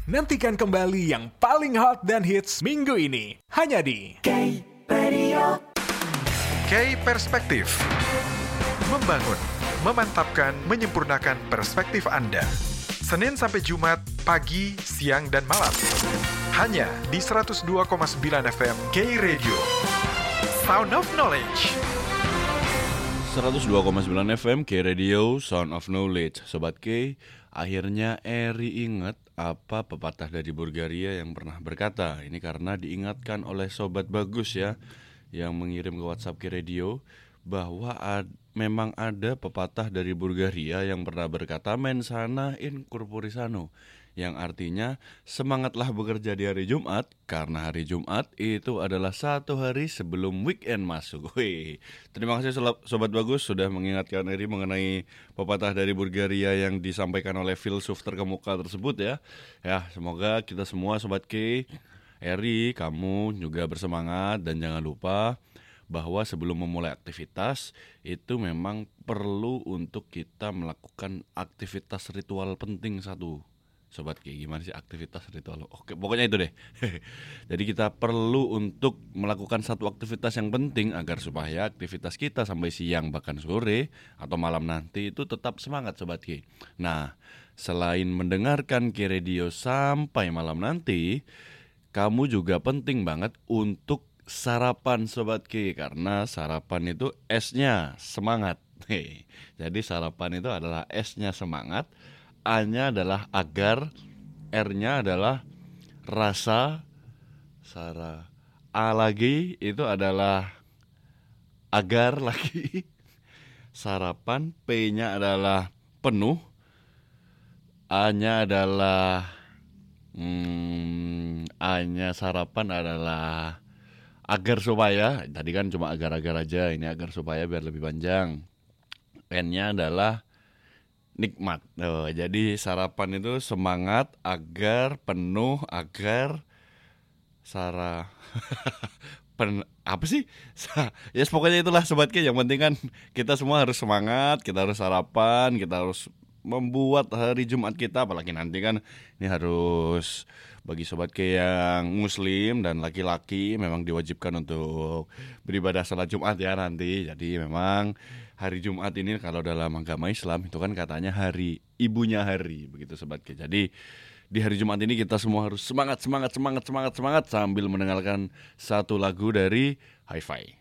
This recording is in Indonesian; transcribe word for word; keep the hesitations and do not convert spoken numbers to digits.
Nantikan kembali yang paling hot dan hits minggu ini. Hanya di K Radio. K Perspektif. Membangun, memantapkan, menyempurnakan perspektif Anda. Senin sampai Jumat, pagi, siang, dan malam. Hanya di seratus dua koma sembilan F M K Radio. Sound of Knowledge. seratus dua koma sembilan F M K Radio, Sound of Knowledge. Sobat K, akhirnya Eri ingat apa pepatah dari Bulgaria yang pernah berkata. Ini karena diingatkan oleh Sobat Bagus ya, yang mengirim ke WhatsApp K Radio, bahwa ad, memang ada pepatah dari Bulgaria yang pernah berkata mensana in corpore sano, yang artinya semangatlah bekerja di hari Jumat karena hari Jumat itu adalah satu hari sebelum weekend masuk. Wih, terima kasih Sobat Bagus sudah mengingatkan Eri mengenai pepatah dari Bulgaria yang disampaikan oleh filsuf terkemuka tersebut ya. Ya, semoga kita semua Sobat K, Eri, kamu juga bersemangat dan jangan lupa bahwa sebelum memulai aktivitas itu memang perlu untuk kita melakukan aktivitas ritual penting satu. Sobat K, gimana sih aktivitas ritual? Oke, pokoknya itu deh. Jadi kita perlu untuk melakukan satu aktivitas yang penting agar supaya aktivitas kita sampai siang bahkan sore atau malam nanti itu tetap semangat Sobat K. Nah, selain mendengarkan K Radio sampai malam nanti, kamu juga penting banget untuk sarapan Sobat K, karena sarapan itu S-nya semangat. Jadi sarapan itu adalah S-nya semangat, A-nya adalah agar, R-nya adalah rasa, Sara, A lagi itu adalah agar lagi, sarapan, P-nya adalah penuh, A-nya adalah hmm, A-nya sarapan adalah agar supaya, tadi kan cuma agar-agar aja, ini agar supaya biar lebih panjang. N-nya adalah nikmat. Oh, jadi sarapan itu semangat, agar, penuh, agar, sara, pen, apa sih? Ya yes, pokoknya itulah Sobat K. Yang penting kan kita semua harus semangat, kita harus sarapan, kita harus membuat hari Jumat kita, apalagi nanti kan ini harus bagi Sobat K yang muslim dan laki-laki memang diwajibkan untuk beribadah salat Jumat ya nanti. Jadi memang hari Jumat ini kalau dalam agama Islam itu kan katanya hari ibunya hari, begitu Sobat K. Jadi di hari Jumat ini kita semua harus semangat, semangat, semangat, semangat, semangat sambil mendengarkan satu lagu dari Hi-Fi.